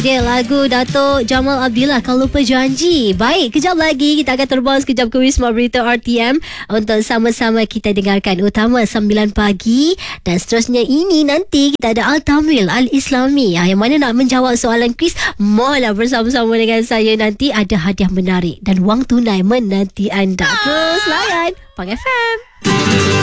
Dia lagu Datuk Jamal Abdillah, Kau Lupa Janji. Baik, kejap lagi kita akan terbang sekejap ke Wisma Berita RTM untuk sama-sama kita dengarkan Utama 9 pagi. Dan seterusnya ini nanti kita ada Al-Tamil Al-Islami yang mana nak menjawab soalan kuis. Mohonlah bersama-sama dengan saya. Nanti ada hadiah menarik dan wang tunai menanti anda. Terus layan Pang FM.